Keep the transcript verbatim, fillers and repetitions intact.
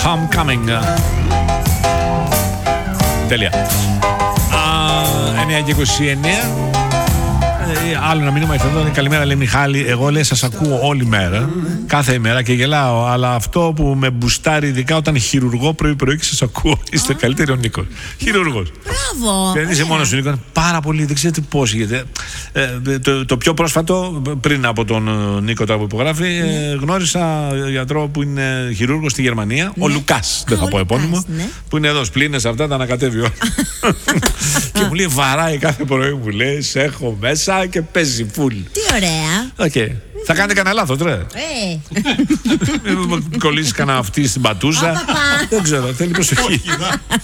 Homecoming. Τέλεια. εννιά και είκοσι εννιά. Άλλο ένα μήνυμα ήρθε εδώ. Καλημέρα, λέει Μιχάλη. Εγώ λέει σας ακούω όλη μέρα, κάθε ημέρα και γελάω. Αλλά αυτό που με μπουστάρει, ειδικά όταν χειρουργώ πρωί-πρωί και σας ακούω, είστε καλύτεροι ο Νίκος. Χειρουργός. Μπράβο. Δεν είσαι μόνος ο Νίκος. Πάρα πολύ, δεν ξέρετε πώς. Γιατί, ε, το, το πιο πρόσφατο, πριν από τον Νίκο τώρα που υπογράφει, ναι. ε, γνώρισα γιατρό που είναι χειρούργος στη Γερμανία. Ναι. Ο Λουκάς, δεν θα πω επώνυμο. Ναι. Που είναι εδώ, σπλήνες αυτά, τα ανακατεύει όλα. Και μου λέει βαράει κάθε πρωί που λέει, σε έχω μέσα και παίζει φουλ. Τι ωραία. Okay. Θα κάνετε κανένα λάθος, ρε. Ε. Κολλήσει κανένα αυτή στην πατούσα. Δεν ξέρω, θέλει προσοχή.